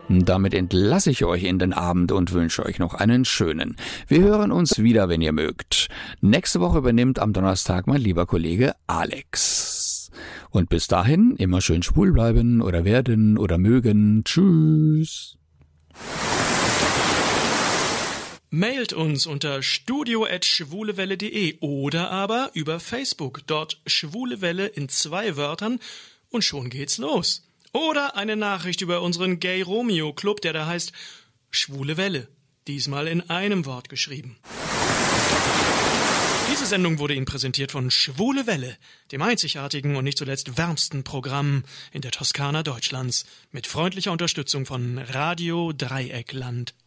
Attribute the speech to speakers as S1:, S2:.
S1: Damit entlasse ich euch in den Abend und wünsche euch noch einen schönen. Wir hören uns wieder, wenn ihr mögt. Nächste Woche übernimmt am Donnerstag mein lieber Kollege Alex. Und bis dahin immer schön schwul bleiben oder werden oder mögen. Tschüss.
S2: Mailt uns unter studio@schwulewelle.de oder aber über Facebook, dort Schwule Welle in 2 Wörtern und schon geht's los. Oder eine Nachricht über unseren Gay Romeo Club, der da heißt Schwule Welle, diesmal in einem Wort geschrieben. Diese Sendung wurde Ihnen präsentiert von Schwule Welle, dem einzigartigen und nicht zuletzt wärmsten Programm in der Toskana Deutschlands, mit freundlicher Unterstützung von Radio Dreieckland.